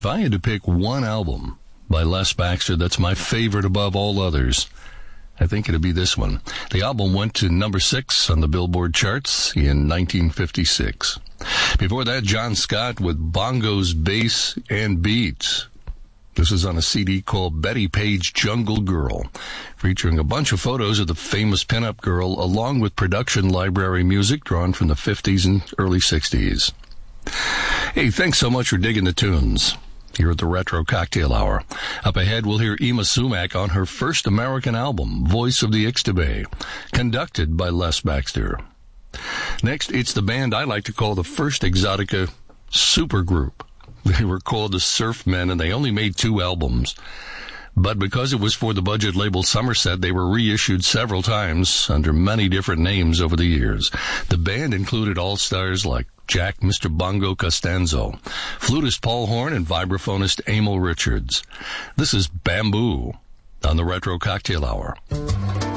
If I had to pick one album by Les Baxter that's my favorite above all others, I think it'd be this one. The album went to number 6 on the Billboard charts in 1956. Before that, John Scott with Bongos, Bass, and Beats. This is on a CD called Betty Page Jungle Girl, featuring a bunch of photos of the famous pinup girl, along with production library music drawn from the 50s and early 60s. Hey, thanks so much for digging the tunes here at the Retro Cocktail Hour. Up ahead, we'll hear Yma Sumac on her first American album, Voice of the Ixtabay, conducted by Les Baxter. Next, it's the band I like to call the first Exotica supergroup. They were called the Surfmen, and they only made 2 albums. But because it was for the budget label Somerset, they were reissued several times under many different names over the years. The band included all-stars like Jack Mr. Bongo Costanzo, flutist Paul Horn, and vibraphonist Emil Richards. This is Bamboo on the Retro Cocktail Hour.